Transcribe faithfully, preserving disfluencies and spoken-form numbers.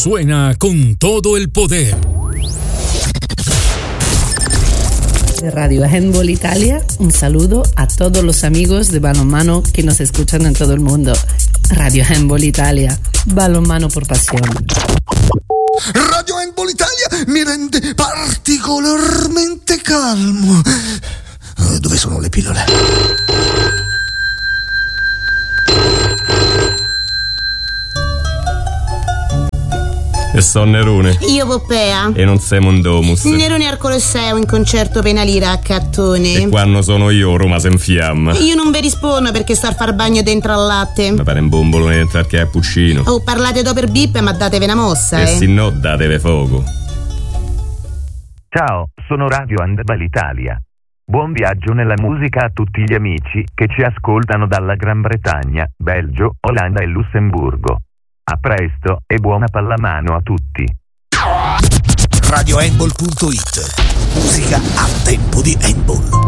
suena con todo el poder. Radio Handball Italia, un saludo a todos los amigos de balonmano que nos escuchan en todo el mundo. Radio Handball Italia, balonmano por pasión. Radio Handball Italia mi rende particolarmente calmo. Dove sono le pillole? E sono Nerone. Io Poppea. E non sei Mondomus. Nerone al Colosseo in concerto penalira a Cattone. E quando sono io Roma si infiamma. Io non vi rispondo perché sto a far bagno dentro al latte. Mi pare un bombolone dentro al cappuccino. Oh, parlate dopo per bip ma datevi una mossa, e eh. E se no datevi fuoco. Ciao, sono Radio Handball Italia. Buon viaggio nella musica a tutti gli amici che ci ascoltano dalla Gran Bretagna, Belgio, Olanda e Lussemburgo. A presto e buona pallamano a tutti. Radio Handball punto it. Musica a tempo di handball.